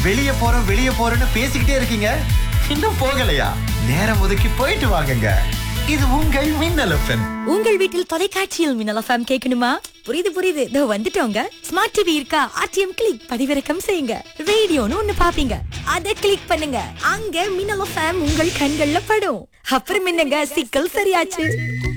வெளியே போறேன்னு பேசிக்கிட்டே இருக்கீங்க, இன்னும் போகலையா? நேரம் ஒதுக்கி போயிட்டு வாங்குங்க. இது உங்கள் மின்னல் எஃப்எம். உங்கள் வீட்டில் தொலைக்காட்சியில் மின்னல் எஃப்எம் கேட்கணுமா? புரியுது இதோ வந்துட்டோங்க. ஸ்மார்ட் டிவி இருக்கா? ஆர்டிஎம் கிளிக் பதிவிறக்கம் செய்யுங்க. ரேடியோன்னு ஒண்ணு பாப்பீங்க, அத கிளிக் பண்ணுங்க. அங்க மின்னல் எஃப்எம் உங்கள் கண்கள்ல படும். அப்புறம் என்னங்க, சிக்கல் சரியாச்சு.